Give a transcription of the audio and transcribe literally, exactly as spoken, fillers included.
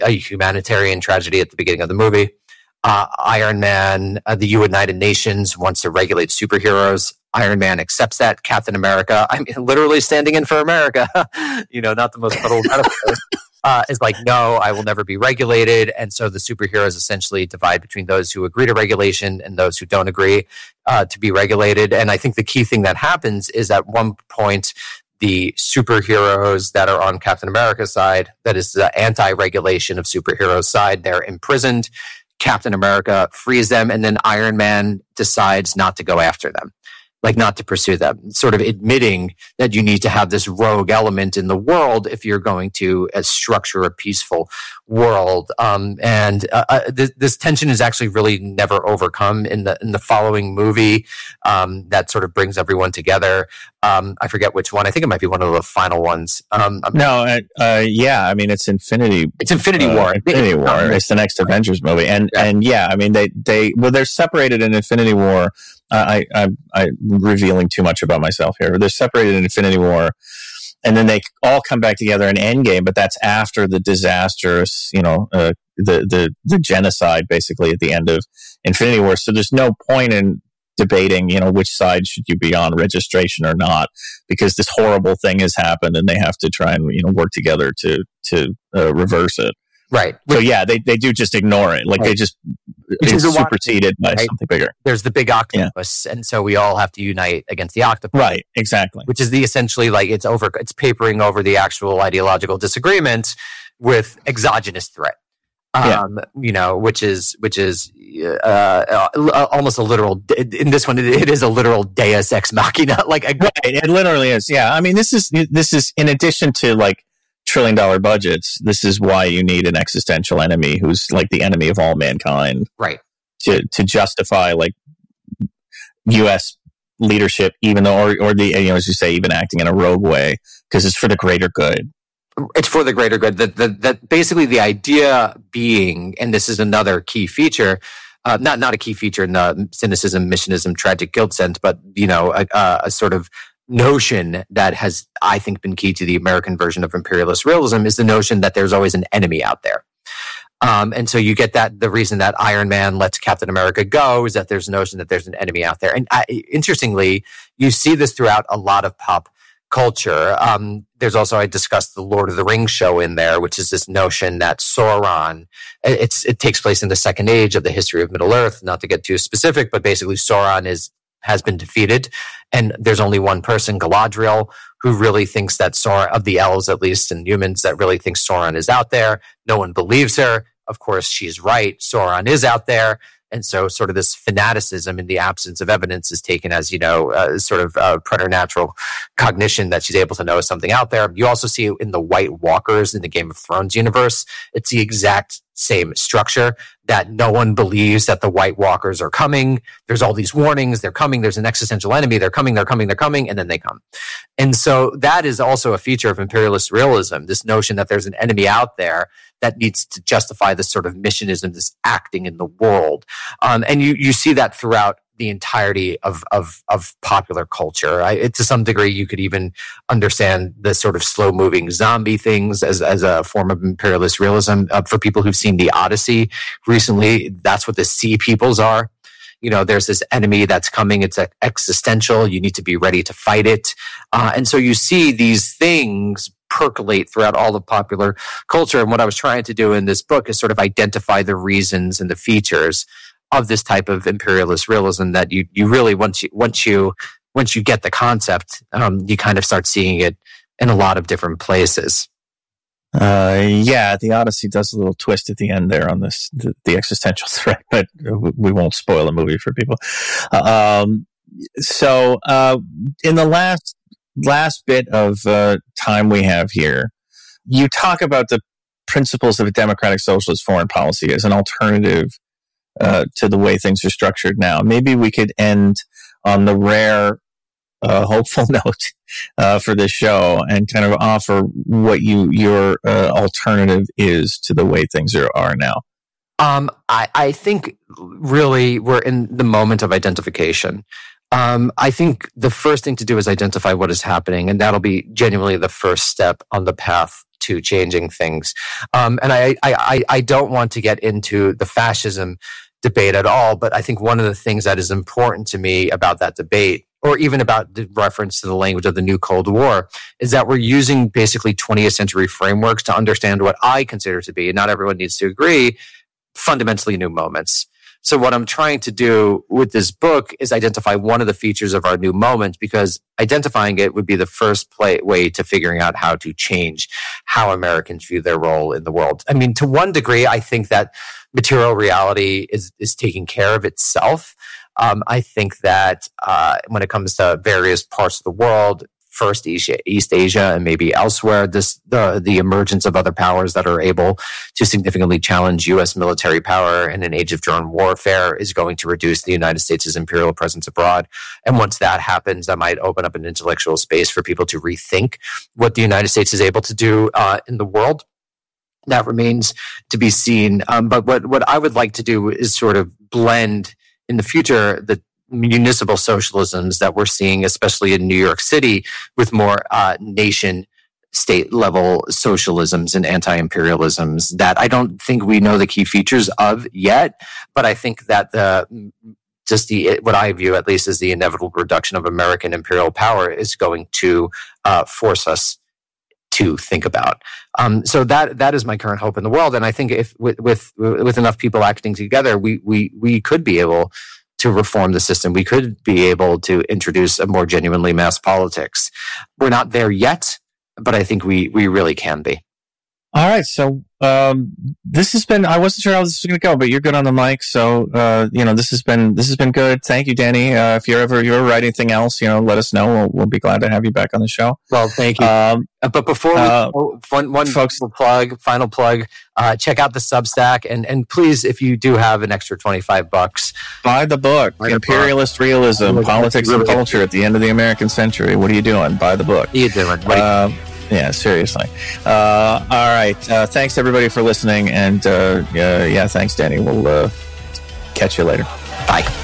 a humanitarian tragedy at the beginning of the movie. Uh, Iron Man, uh, the United Nations wants to regulate superheroes. Iron Man accepts that. Captain America, I mean, literally standing in for America, you know, not the most subtle metaphor, uh, is like, no, I will never be regulated. And so the superheroes essentially divide between those who agree to regulation and those who don't agree uh, to be regulated. And I think the key thing that happens is at one point, the superheroes that are on Captain America's side, that is the anti-regulation of superheroes side, they're imprisoned. Captain America frees them, and then Iron Man decides not to go after them, like not to pursue them, sort of admitting that you need to have this rogue element in the world if you're going to uh, structure a peaceful world. Um, and uh, uh, th- this tension is actually really never overcome in the in the following movie um, that sort of brings everyone together. Um, I forget which one. I think it might be one of the final ones. Um, no, uh, uh, yeah, I mean it's Infinity. It's Infinity uh, War. Infinity War. It's the next Avengers movie, and yeah. and yeah, I mean they they well they're separated in Infinity War. Uh, I I I'm revealing too much about myself here. They're separated in Infinity War, and then they all come back together in Endgame. But that's after the disastrous, you know, uh, the the the genocide basically at the end of Infinity War. So there's no point in debating, you know, which side should you be on, registration or not, because this horrible thing has happened, and they have to try and you know work together to to uh, reverse it. Right. So yeah, they, they do just ignore it. Like right. they just it's superseded by right. something bigger. There's the big octopus, yeah. and so we all have to unite against the octopus. Right. Exactly. Which is the essentially like it's over. It's papering over the actual ideological disagreement with exogenous threat. Um, yeah. You know, which is which is uh, uh, almost a literal. In this one, it, it is a literal Deus ex machina. Like a, right. It literally is. Yeah. I mean, this is this is in addition to like. Trillion dollar budgets. This is why you need an existential enemy who's like the enemy of all mankind, right? To to justify like U S leadership, even though, or or the you know as you say, even acting in a rogue way because it's for the greater good. It's for the greater good. That that that basically the idea being, and this is another key feature. Uh, not not a key feature in the cynicism, missionism, tragic guilt sense, but you know a, a, a sort of notion that has, I think, been key to the American version of imperialist realism is the notion that there's always an enemy out there. Um, and so you get that the reason that Iron Man lets Captain America go is that there's a notion that there's an enemy out there. And I, interestingly, you see this throughout a lot of pop culture. Um, there's also, I discussed the Lord of the Rings show in there, which is this notion that Sauron, it's, it takes place in the second age of the history of Middle Earth, not to get too specific, but basically Sauron is has been defeated. And there's only one person, Galadriel, who really thinks that Sauron, of the elves at least, and humans, that really thinks Sauron is out there. No one believes her. Of course, she's right. Sauron is out there. And so sort of this fanaticism in the absence of evidence is taken as, you know, uh, sort of uh, preternatural cognition that she's able to know something out there. You also see it in the White Walkers in the Game of Thrones universe. It's the exact same structure, that no one believes that the White Walkers are coming. There's all these warnings. They're coming. There's an existential enemy. They're coming. They're coming. They're coming. And then they come. And so that is also a feature of imperialist realism, this notion that there's an enemy out there that needs to justify this sort of missionism, this acting in the world. Um, and you you see that throughout the entirety of of, of popular culture. I, it, to some degree, you could even understand the sort of slow-moving zombie things as, as a form of imperialist realism. Uh, for people who've seen The Odyssey recently, that's what the sea peoples are. You know, there's this enemy that's coming. It's existential. You need to be ready to fight it. Uh, and so you see these things percolate throughout all of popular culture. And what I was trying to do in this book is sort of identify the reasons and the features of this type of imperialist realism that you you really once you once you once you get the concept, um, you kind of start seeing it in a lot of different places. Uh, yeah, the Odyssey does a little twist at the end there on this the, the existential threat, but we won't spoil the movie for people. Um, so uh, in the last last bit of uh, time we have here, you talk about the principles of a democratic socialist foreign policy as an alternative Uh, to the way things are structured now. Maybe we could end on the rare, uh, hopeful note uh, for this show and kind of offer what you your uh, alternative is to the way things are, are now. Um, I, I think really we're in the moment of identification. Um, I think the first thing to do is identify what is happening, and that'll be genuinely the first step on the path to changing things. Um, and I, I, I don't want to get into the fascism debate at all, but I think one of the things that is important to me about that debate, or even about the reference to the language of the new Cold War, is that we're using basically twentieth century frameworks to understand what I consider to be, and not everyone needs to agree, fundamentally new moments. So what I'm trying to do with this book is identify one of the features of our new moment, because identifying it would be the first play, way to figuring out how to change how Americans view their role in the world. I mean, to one degree, I think that material reality is, is taking care of itself. Um, I think that uh, when it comes to various parts of the world, first East Asia and maybe elsewhere, this the the emergence of other powers that are able to significantly challenge U S military power in an age of drone warfare is going to reduce the United States' imperial presence abroad. And once that happens, that might open up an intellectual space for people to rethink what the United States is able to do uh, in the world. That remains to be seen. Um, but what, what I would like to do is sort of blend in the future the municipal socialisms that we're seeing, especially in New York City, with more uh, nation state level socialisms and anti-imperialisms that I don't think we know the key features of yet. But I think that the just the what I view at least as the inevitable reduction of American imperial power is going to uh, force us to think about. Um, so that that is my current hope in the world, and I think if with with, with enough people acting together, we we we could be able to reform the system. We could be able to introduce a more genuinely mass politics. We're not there yet, but I think we we really can be. All right. So um, this has been, I wasn't sure how this was going to go, but you're good on the mic. So, uh, you know, this has been, this has been good. Thank you, Danny. Uh, if you're ever, you're writing anything else, you know, let us know. We'll, we'll be glad to have you back on the show. Well, thank you. Um, but before we, uh, one, one folks, plug, final plug, uh, check out the Substack, and, and please, if you do have an extra twenty-five bucks, buy the book, buy Imperialist the book. Realism, Politics really and Culture at the End of the American Century. What are you doing? Buy the book. What are you doing? What are you doing? Yeah, seriously. Uh, all right. Uh, thanks, everybody, for listening. And uh, uh, yeah, thanks, Danny. We'll uh, catch you later. Bye.